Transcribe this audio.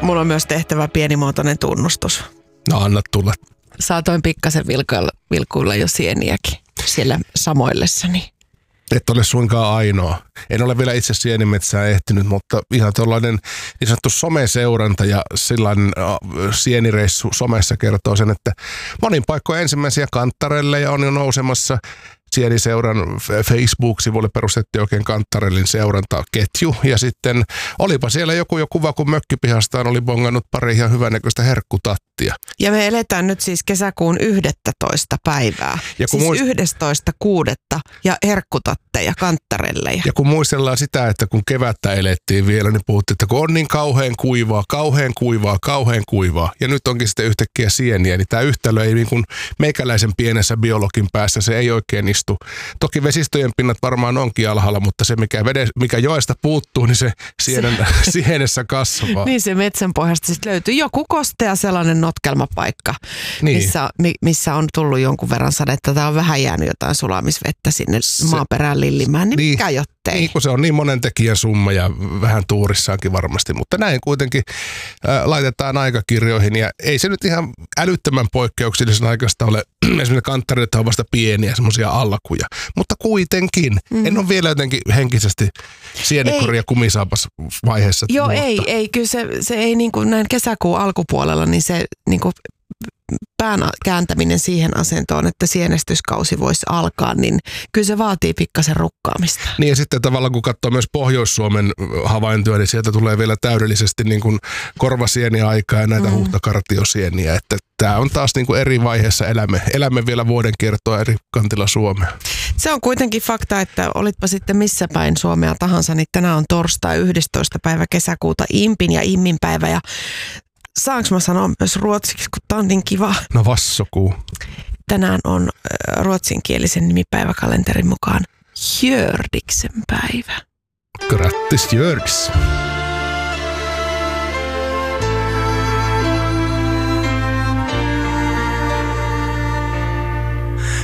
mulla on myös tehtävä pienimuotoinen tunnustus. No anna tulla. Saatoin pikkasen vilkuilla jo sieniäkin siellä samoillessani. Et ole suinkaan ainoa. En ole vielä itse sienimetsään ehtinyt, mutta ihan tuollainen niin sanottu someseuranta ja sillainen sienireissu somessa kertoo sen, että monin paikkojen ensimmäisiä kanttarelleja on jo nousemassa. Sieniseuran Facebook-sivulle perustettiin oikein Kanttarellin seurantaketju. Ja sitten olipa siellä joku jo kuva, kun mökkipihastaan oli bongannut pari ihan hyvänäköistä herkkutattia. Ja me eletään nyt siis kesäkuun 11. päivää. Ja siis 11.6. ja herkkutatteja, kanttarelleja. Ja kun muistellaan sitä, että kun kevättä elettiin vielä, niin puhuttiin, että kun on niin kauhean kuivaa. Ja nyt onkin sitten yhtäkkiä sieniä, niin tämä yhtälö ei niin kuin meikäläisen pienessä biologin päässä, se ei oikein istu. Toki vesistöjen pinnat varmaan onkin alhaalla, mutta se mikä joesta puuttuu, niin se sienessä kasvaa. Niin se metsän pohjasta sitten löytyy joku kostea sellainen notkelmapaikka, niin. missä on tullut jonkun verran sadetta tai on vähän jäänyt jotain sulamisvettä sinne maaperään lillimään, niin mikä jottei. Niin kun se on niin monen tekijän summa ja vähän tuurissaankin varmasti, mutta näin kuitenkin laitetaan aikakirjoihin ja ei se nyt ihan älyttömän poikkeuksellisen aikaista ole. Esimerkiksi kanttareita on vasta pieniä semmoisia alkuja, mutta kuitenkin. En ole vielä jotenkin henkisesti sienikori- ja kumisaapas vaiheessa. Joo, ei. Kyllä se ei niin kuin näin kesäkuun alkupuolella, niin se niin kuin pään kääntäminen siihen asentoon, että sienestyskausi voisi alkaa, niin kyllä se vaatii pikkasen rukkaamista. Niin ja sitten tavallaan kun katsoo myös Pohjois-Suomen havaintoja, niin sieltä tulee vielä täydellisesti niin kuin korvasieniaikaa ja näitä huhtakartiosieniä, että tämä on taas niin kuin eri vaiheessa elämme vielä vuoden kiertoa eri kantilla Suomea. Se on kuitenkin fakta, että olitpa sitten missä päin Suomea tahansa, niin tänään on torstai 11. päivä kesäkuuta Impin ja Immin päivä ja saanko mä sanoa myös ruotsiksi, kun tää on niin kiva? No vassokuu. Tänään on ruotsinkielisen nimipäiväkalenterin mukaan Hjördiksen päivä. Grattis Hjördis.